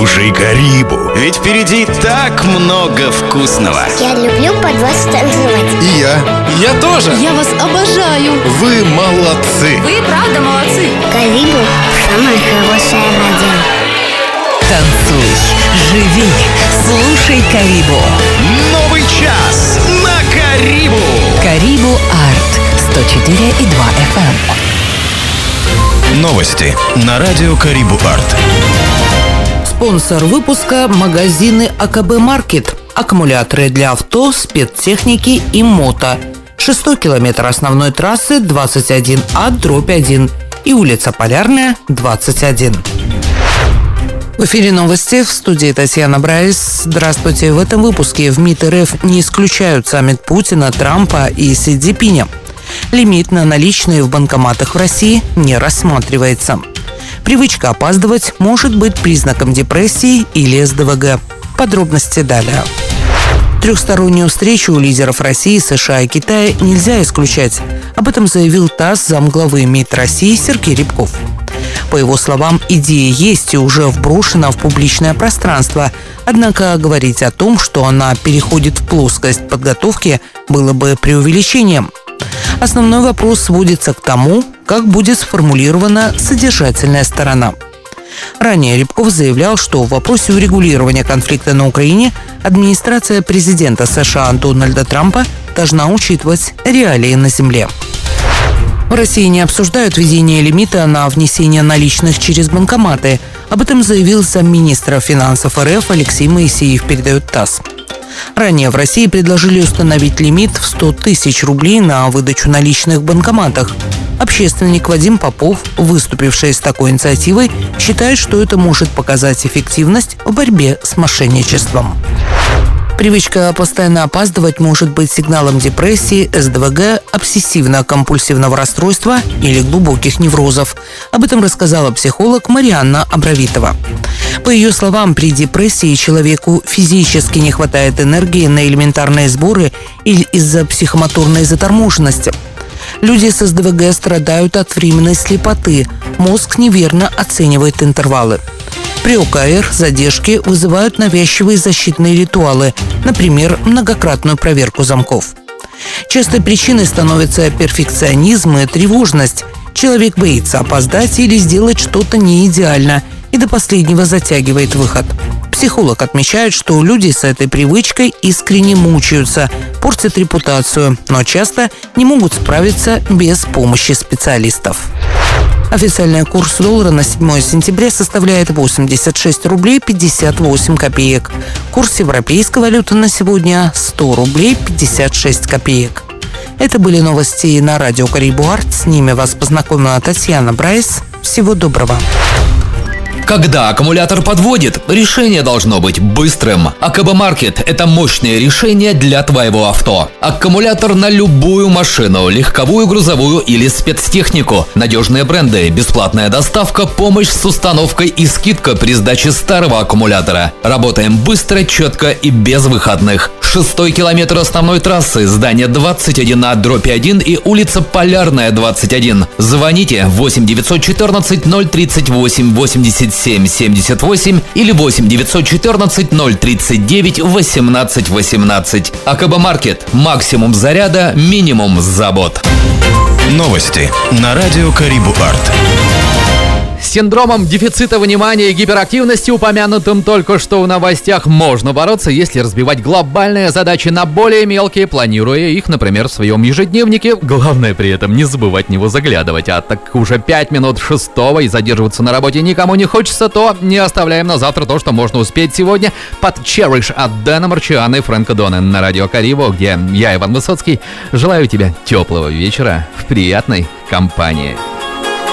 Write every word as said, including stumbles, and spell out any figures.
Слушай Карибу, ведь впереди так много вкусного. Я люблю под вас танцевать. И я. Я тоже. Я вас обожаю. Вы молодцы. Вы правда молодцы. Карибу — самое хорошее радио. Танцуй, живи, слушай Карибу. Новый час на Карибу. Карибу Арт сто четыре и два эф эм. Новости на радио Карибу Арт. Спонсор выпуска – магазины АКБ Маркет. Аккумуляторы для авто, спецтехники и мото. Шестой километр основной трассы двадцать один А дробь один и улица Полярная, двадцать один. В эфире новости, в студии Татьяна Брайс. Здравствуйте. В этом выпуске в МИД РФ не исключают саммит Путина, Трампа и Си Цзиньпиня. Лимит на наличные в банкоматах в России не рассматривается. Привычка опаздывать может быть признаком депрессии или эс дэ вэ гэ. Подробности далее. Трехстороннюю встречу лидеров России, США и Китая нельзя исключать. Об этом заявил ТАСС замглавы МИД России Сергей Рябков. По его словам, идея есть и уже вброшена в публичное пространство. Однако говорить о том, что она переходит в плоскость подготовки, было бы преувеличением. Основной вопрос сводится к тому, как будет сформулирована содержательная сторона. Ранее Рябков заявлял, что в вопросе урегулирования конфликта на Украине администрация президента США Дональда Трампа должна учитывать реалии на земле. В России не обсуждают введение лимита на внесение наличных через банкоматы. Об этом заявил замминистра финансов эр эф Алексей Моисеев, передает ТАСС. Ранее в России предложили установить лимит в сто тысяч рублей на выдачу наличных в банкоматах. Общественник Вадим Попов, выступивший с такой инициативой, считает, что это может показать эффективность в борьбе с мошенничеством. Привычка постоянно опаздывать может быть сигналом депрессии, эс дэ вэ гэ, обсессивно-компульсивного расстройства или глубоких неврозов. Об этом рассказала психолог Марианна Абравитова. По ее словам, при депрессии человеку физически не хватает энергии на элементарные сборы или из-за психомоторной заторможенности. Люди с эс дэ вэ гэ страдают от временной слепоты. Мозг неверно оценивает интервалы. При о ка эр задержки вызывают навязчивые защитные ритуалы, например, многократную проверку замков. Частой причиной становится перфекционизм и тревожность. Человек боится опоздать или сделать что-то не идеально и до последнего затягивает выход. Психолог отмечает, что люди с этой привычкой искренне мучаются, портят репутацию, но часто не могут справиться без помощи специалистов. Официальный курс доллара на седьмое сентября составляет восемьдесят шесть рублей пятьдесят восемь копеек. Курс европейской валюты на сегодня – сто рублей пятьдесят шесть копеек. Это были новости на радио Карибу Арт. С ними вас познакомила Татьяна Брайс. Всего доброго. Когда аккумулятор подводит, решение должно быть быстрым. АКБ Маркет – это мощное решение для твоего авто. Аккумулятор на любую машину, легковую, грузовую или спецтехнику. Надежные бренды, бесплатная доставка, помощь с установкой и скидка при сдаче старого аккумулятора. Работаем быстро, четко и без выходных. Шестой километр основной трассы, здание двадцать один А дробь один и улица Полярная, двадцать один. Звоните восемь девятьсот четырнадцать ноль тридцать восемь восемьдесят семь семьдесят восемь или восемь девятьсот четырнадцать ноль тридцать девять восемнадцать восемнадцать. АКБ Маркет. Максимум заряда, минимум забот. Новости на радио Карибу Арт. С синдромом дефицита внимания и гиперактивности, упомянутым только что в новостях, можно бороться, если разбивать глобальные задачи на более мелкие, планируя их, например, в своем ежедневнике. Главное при этом не забывать в него заглядывать. А так уже пять минут шестого и задерживаться на работе никому не хочется, то не оставляем на завтра то, что можно успеть сегодня под Cherish от Дэна Марчиана и Фрэнка Дона на радио Карибу, где я, Иван Высоцкий, желаю тебе теплого вечера в приятной компании.